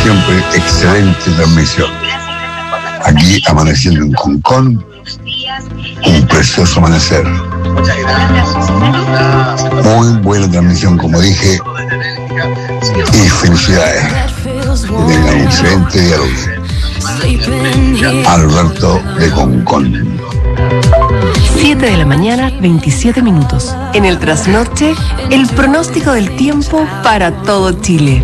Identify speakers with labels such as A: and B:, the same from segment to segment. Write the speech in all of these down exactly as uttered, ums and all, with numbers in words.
A: siempre, excelente transmisión. Aquí amaneciendo en Concón, un precioso amanecer. Muy buena transmisión, como dije, y felicidades. Que tengan un excelente diálogo. Alberto de Concón.
B: siete de la mañana, veintisiete minutos. En el trasnoche, el pronóstico del tiempo para todo Chile.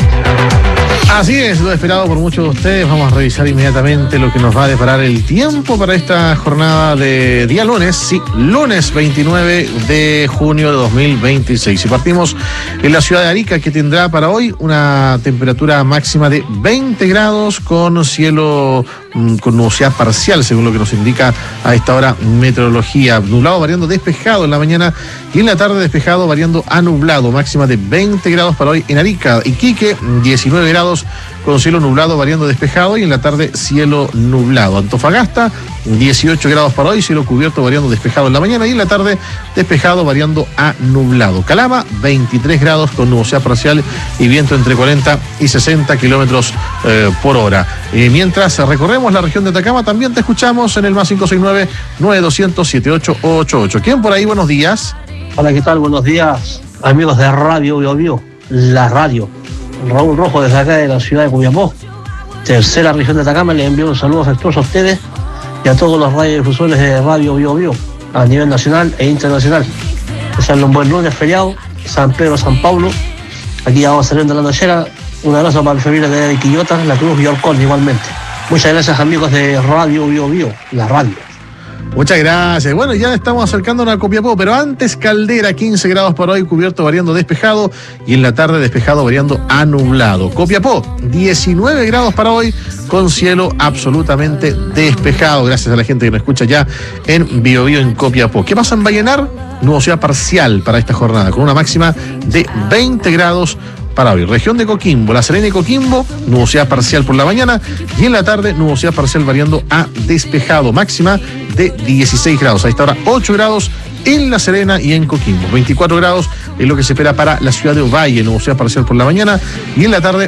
C: Así es, lo esperado por muchos de ustedes. Vamos a revisar inmediatamente lo que nos va a deparar el tiempo para esta jornada de día lunes, sí, lunes veintinueve de junio de dos mil veintiséis. Y partimos en la ciudad de Arica, que tendrá para hoy una temperatura máxima de veinte grados con cielo con nubosidad parcial, según lo que nos indica a esta hora meteorología. Nublado variando despejado en la mañana y en la tarde despejado variando a nublado. Máxima de veinte grados para hoy en Arica. Iquique, diecinueve grados con cielo nublado variando despejado y en la tarde cielo nublado. Antofagasta, dieciocho grados para hoy, cielo cubierto variando despejado en la mañana y en la tarde despejado variando a nublado. Calama, veintitrés grados con nubosidad parcial y viento entre cuarenta y sesenta kilómetros eh, por hora. Eh, mientras recorremos la región de Atacama, también te escuchamos en el más cinco seis nueve, nueve dos cero cero, siete ocho ocho ocho. ¿Quién por ahí? Buenos días.
D: Hola, ¿qué tal? Buenos días, amigos de Radio Bio Bio, la radio. Raúl Rojo desde acá de la ciudad de Copiapó, tercera región de Atacama. Les envío un saludo afectuoso a ustedes y a todos los radiodifusores de Radio Bio Bio a nivel nacional e internacional. Desearles un buen lunes feriado, San Pedro, San Pablo. Aquí ya vamos saliendo de la nochera. Un abrazo para el familia de Quillota, La Cruz y Orcón igualmente. Muchas gracias, amigos de Radio Bio Bio, la radio.
C: Muchas gracias. Bueno, ya estamos acercándonos a Copiapó, pero antes Caldera, quince grados para hoy, cubierto variando despejado y en la tarde despejado variando a nublado. Copiapó, diecinueve grados para hoy con cielo absolutamente despejado. Gracias a la gente que nos escucha ya en Bio Bio en Copiapó. ¿Qué pasa en Vallenar? Nubosidad parcial para esta jornada, con una máxima de veinte grados para hoy. Región de Coquimbo, La Serena y Coquimbo, nubosidad parcial por la mañana y en la tarde nubosidad parcial variando a despejado. Máxima de dieciséis grados. A esta hora ocho grados en La Serena y en Coquimbo. veinticuatro grados es lo que se espera para la ciudad de Ovalle, nubosidad parcial por la mañana y en la tarde